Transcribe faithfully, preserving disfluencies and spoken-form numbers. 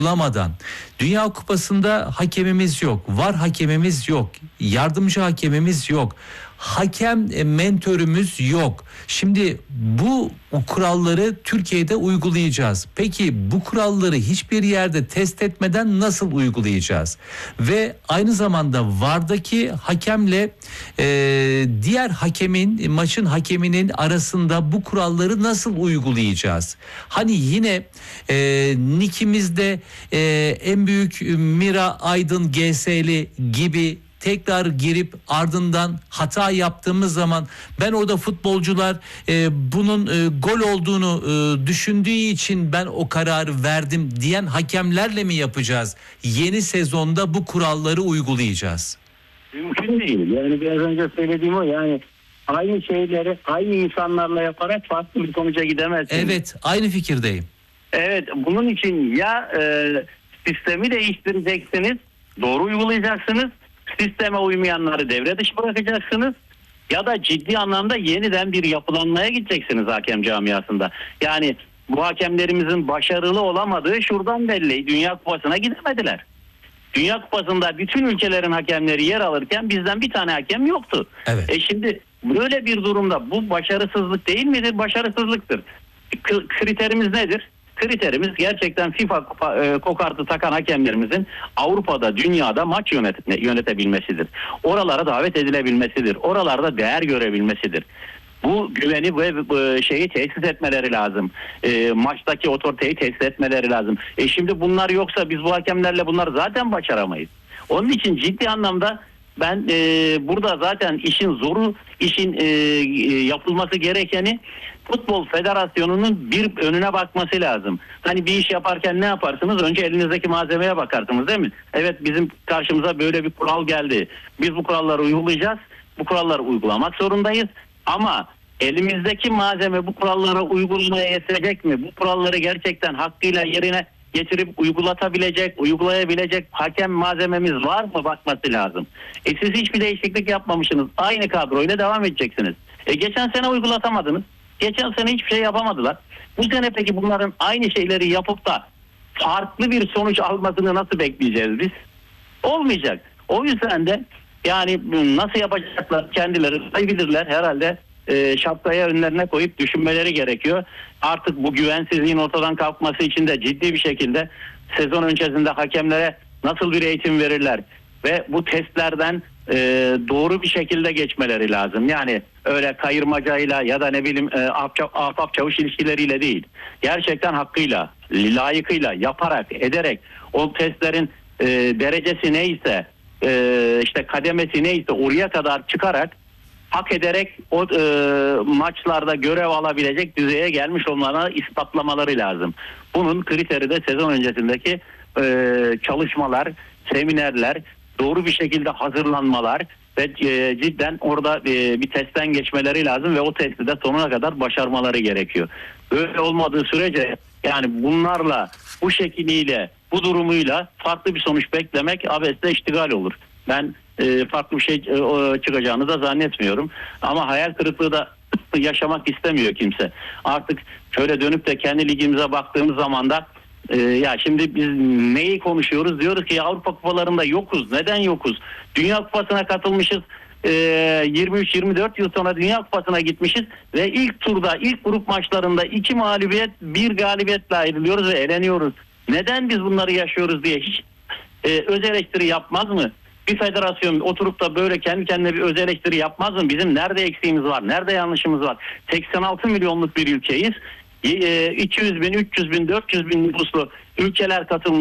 Bulamadan. Dünya Kupası'nda hakemimiz yok. VAR hakemimiz yok. Yardımcı hakemimiz yok. Hakem e, mentörümüz yok. Şimdi bu kuralları Türkiye'de uygulayacağız. Peki bu kuralları hiçbir yerde test etmeden nasıl uygulayacağız? Ve aynı zamanda VAR'daki hakemle e, diğer hakemin, maçın hakeminin arasında bu kuralları nasıl uygulayacağız? Hani yine e, Nikimizde e, en büyük Mira Aydın G S'li gibi tekrar girip ardından hata yaptığımız zaman ben orada futbolcular e, bunun e, gol olduğunu e, düşündüğü için ben o kararı verdim diyen hakemlerle mi yapacağız? Yeni sezonda bu kuralları uygulayacağız. Mümkün değil. Yani biraz önce söylediğim o, yani aynı şeyleri aynı insanlarla yaparak farklı bir sonuca gidemezsiniz. Evet, aynı fikirdeyim. Evet, bunun için ya e, sistemi değiştireceksiniz, doğru uygulayacaksınız, sisteme uymayanları devre dışı bırakacaksınız ya da ciddi anlamda yeniden bir yapılanmaya gideceksiniz hakem camiasında. Yani bu hakemlerimizin başarılı olamadığı şuradan belli. Dünya Kupası'na gidemediler. Dünya Kupası'nda bütün ülkelerin hakemleri yer alırken bizden bir tane hakem yoktu. Evet. E şimdi böyle bir durumda bu başarısızlık değil midir? Başarısızlıktır. K- kriterimiz nedir? Kriterimiz gerçekten FIFA e, kokartı takan hakemlerimizin Avrupa'da, dünyada maç yönet- yönetebilmesidir. Oralara davet edilebilmesidir. Oralarda değer görebilmesidir. Bu güveni ve e, şeyi tesis etmeleri lazım. E, maçtaki otoriteyi tesis etmeleri lazım. E şimdi bunlar yoksa biz bu hakemlerle bunları zaten başaramayız. Onun için ciddi anlamda ben e, burada zaten işin zoru, işin e, yapılması gerekeni Futbol Federasyonu'nun bir önüne bakması lazım. Hani bir iş yaparken ne yaparsınız? Önce elinizdeki malzemeye bakarsınız, değil mi? Evet, bizim karşımıza böyle bir kural geldi. Biz bu kuralları uygulayacağız. Bu kuralları uygulamak zorundayız. Ama elimizdeki malzeme bu kurallara uygulamaya yetecek mi? Bu kuralları gerçekten hakkıyla yerine getirip uygulatabilecek, uygulayabilecek hakem malzememiz var mı, bakması lazım. E siz hiçbir değişiklik yapmamışsınız. Aynı kadroyla devam edeceksiniz. E geçen sene uygulatamadınız. Geçen sene hiçbir şey yapamadılar. Bu sene peki bunların aynı şeyleri yapıp da farklı bir sonuç almasını nasıl bekleyeceğiz biz? Olmayacak. O yüzden de yani nasıl yapacaklar kendileri bilirler herhalde. E, şapkaya önlerine koyup düşünmeleri gerekiyor. Artık bu güvensizliğin ortadan kalkması için de ciddi bir şekilde sezon öncesinde hakemlere nasıl bir eğitim verirler ve bu testlerden e, doğru bir şekilde geçmeleri lazım. Yani öyle kayırmacayla ya da ne bileyim e, ahbap çavuş ilişkileriyle değil. Gerçekten hakkıyla, layıkıyla, yaparak, ederek o testlerin e, derecesi neyse, e, işte kademesi neyse oraya kadar çıkarak hak ederek o e, maçlarda görev alabilecek düzeye gelmiş olmalarına ispatlamaları lazım. Bunun kriteri de sezon öncesindeki e, çalışmalar, seminerler, doğru bir şekilde hazırlanmalar ve e, cidden orada e, bir testten geçmeleri lazım ve o testi de sonuna kadar başarmaları gerekiyor. Böyle olmadığı sürece yani bunlarla, bu şekliyle, bu durumuyla farklı bir sonuç beklemek abesle iştigal olur. Ben e, farklı bir şey e, çıkacağını da zannetmiyorum. Ama hayal kırıklığı da yaşamak istemiyor kimse. Artık şöyle dönüp de kendi ligimize baktığımız zaman da e, ya şimdi biz neyi konuşuyoruz? Diyoruz ki Avrupa kupalarında yokuz. Neden yokuz? Dünya Kupası'na katılmışız. E, yirmi üç yirmi dört yıl sonra Dünya Kupası'na gitmişiz ve ilk turda, ilk grup maçlarında iki mağlubiyet, bir galibiyetle ayrılıyoruz ve eleniyoruz. Neden biz bunları yaşıyoruz diye hiç e, öz eleştiri yapmaz mı? Bir federasyon oturup da böyle kendi kendine bir öz eleştiri yapmaz mı? Bizim nerede eksiğimiz var? Nerede yanlışımız var? seksen altı milyonluk bir ülkeyiz. iki yüz bin, üç yüz bin, dört yüz bin nüfuslu ülkeler katılmış.